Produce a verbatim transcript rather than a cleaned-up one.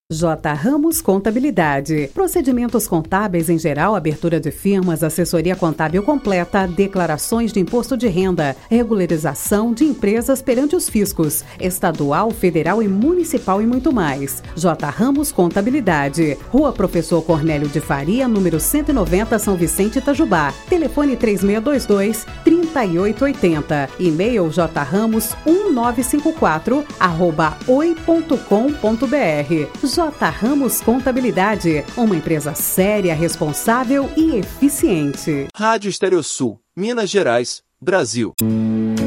J. Ramos Contabilidade. Procedimentos contábeis em geral, abertura de firmas, assessoria contábil completa, declarações de imposto de renda, regularização de empresas perante os fiscos, estadual, federal e municipal e muito mais. J. Ramos Contabilidade. Rua Professor Cornélio de Faria, número cento e noventa, São Vicente, Itajubá. Telefone três seis dois dois, três oito oito zero. E-mail jramos um nove cinco quatro arroba oi ponto com ponto br. J. Ramos Contabilidade, uma empresa séria, responsável e eficiente. Rádio Estéreo Sul, Minas Gerais, Brasil.